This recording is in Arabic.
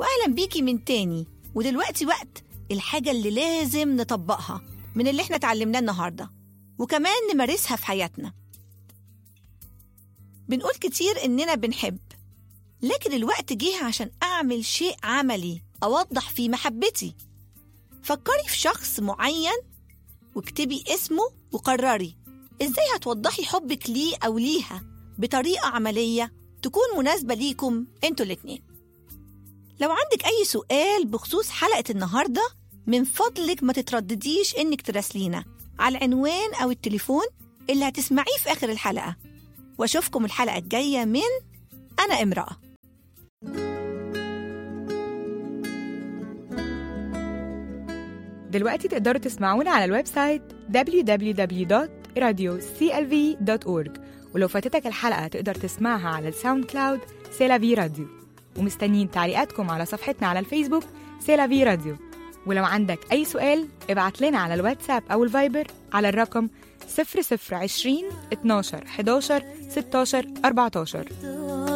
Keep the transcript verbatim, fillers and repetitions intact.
وأهلا بيكي من تاني. ودلوقتي وقت الحاجة اللي لازم نطبقها من اللي احنا اتعلمناه النهاردة، وكمان نمارسها في حياتنا. بنقول كتير إننا بنحب، لكن الوقت جه عشان أعمل شيء عملي أوضح فيه محبتي. فكري في شخص معين واكتبي اسمه وقرري إزاي هتوضحي حبك ليه أو ليها بطريقة عملية تكون مناسبة ليكم انتوا الاتنين. لو عندك أي سؤال بخصوص حلقة النهاردة، من فضلك ما تتردديش إنك تراسلينا على العنوان أو التليفون اللي هتسمعيه في آخر الحلقة. وأشوفكم الحلقة الجاية من أنا امرأة. دلوقتي تقدروا تسمعونا على الويب سايت دبليو دبليو دبليو دوت راديو سي إل في دوت أورج، ولو فاتتك الحلقة تقدر تسمعها على الساوند كلاود سيلافي راديو. ومستنيين تعليقاتكم على صفحتنا على الفيسبوك سيلافي راديو. ولو عندك أي سؤال ابعت لنا على الواتساب أو الفايبر على الرقم صفر صفر عشرين اتناشر حداشر ستاشر أربعتاشر.